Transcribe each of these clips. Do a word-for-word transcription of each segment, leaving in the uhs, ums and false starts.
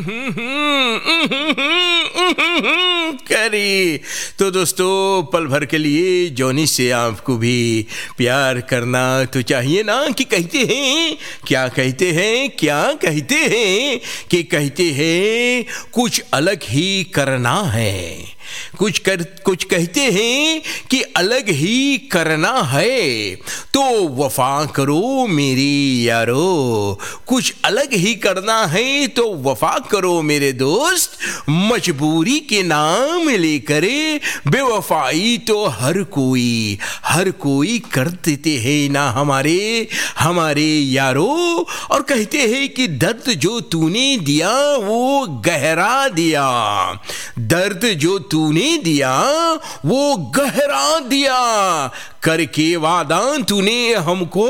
करी तो दोस्तों, पल भर के लिए जॉनी से आपको भी प्यार करना तो चाहिए ना। कि कहते हैं, क्या कहते हैं, क्या कहते हैं कि कहते हैं कुछ अलग ही करना है। कुछ कर कुछ कहते हैं कि अलग ही करना है, तो वफा करो मेरी यारो। कुछ अलग ही करना है तो वफा करो मेरे दोस्त। मजबूरी के नाम लेकर बेवफाई तो हर कोई हर कोई कर देते हैं ना हमारे हमारे यारो। और कहते हैं कि दर्द जो तूने दिया वो गहरा दिया, दर्द जो तूने दिया वो गहरा दिया। करके वादा तूने हमको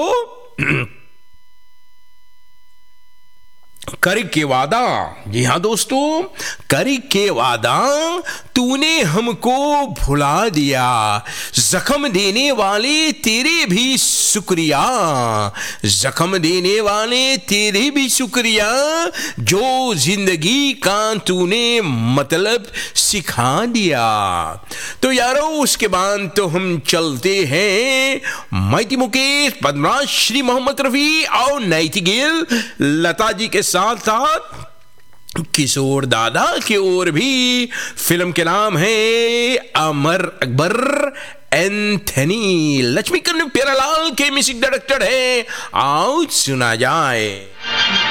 कर के वादा, जी हाँ दोस्तों, कर के वादा तूने हमको भुला दिया। जख्म देने वाले तेरे भी शुक्रिया, जख्म देने वाले तेरे भी शुक्रिया, जो जिंदगी का तूने मतलब सिखा दिया। तो यारो उसके बाद तो हम चलते हैं माइटी मुकेश, पद्मराज, श्री मोहम्मद रफी और नाइटिंगेल लता जी के साथ साथ किशोर दादा की ओर भी। फिल्म के नाम है अमर अकबर एंथनी। लक्ष्मीकांत प्यारेलाल के म्यूजिक डायरेक्टर है। आओ सुना जाए।